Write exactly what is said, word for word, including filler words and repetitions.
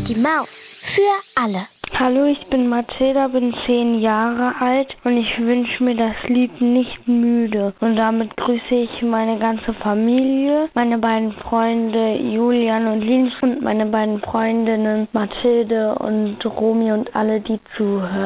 Die Maus für alle. Hallo, ich bin Mathilda, bin zehn Jahre alt und ich wünsche mir das Lied Nicht müde. Und damit grüße ich meine ganze Familie, meine beiden Freunde Julian und Linus und meine beiden Freundinnen Mathilde und Romy und alle, die zuhören.